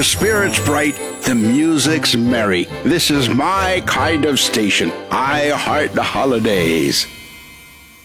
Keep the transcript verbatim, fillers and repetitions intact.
the spirit's bright, the music's merry. This is my kind of station. I heart the holidays.